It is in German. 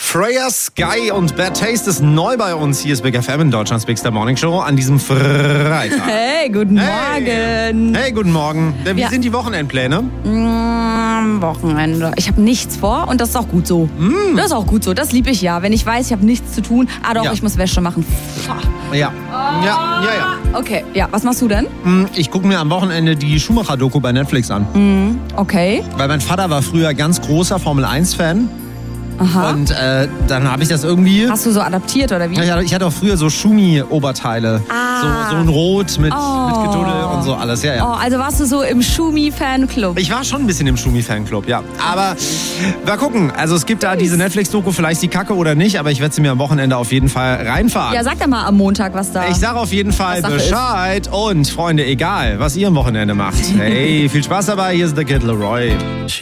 Freya Sky und Bad Taste ist neu bei uns. Hier ist Big FM in Deutschlands Bigster Morning Show an diesem Freitag. Hey, guten Morgen. Hey, guten Morgen. Wie sind die Wochenendpläne? Wochenende. Ich habe nichts vor und das ist auch gut so. Das ist auch gut so. Das liebe ich ja. Wenn ich weiß, ich habe nichts zu tun. Ich muss Wäsche machen. Ja. Okay, ja. Was machst du denn? Ich gucke mir am Wochenende die Schumacher-Doku bei Netflix an. Okay. Weil mein Vater war früher ganz großer Formel-1-Fan. Aha. Und dann habe ich das irgendwie... Hast du so adaptiert oder wie? Ja, ich hatte auch früher so Schumi-Oberteile. So ein Rot mit Geduddel und so alles. Ja. Oh, also warst du so im Schumi-Fanclub? Ich war schon ein bisschen im Schumi-Fanclub, ja. Aber mal gucken. Also es gibt da diese Netflix-Doku, vielleicht die Kacke oder nicht, aber ich werde sie mir am Wochenende auf jeden Fall reinfahren. Ja, sag doch mal am Montag, was da... Ich sage auf jeden Fall Sache Bescheid. Und Freunde, egal, was ihr am Wochenende macht. Hey, viel Spaß dabei. Hier ist der Kid Leroy.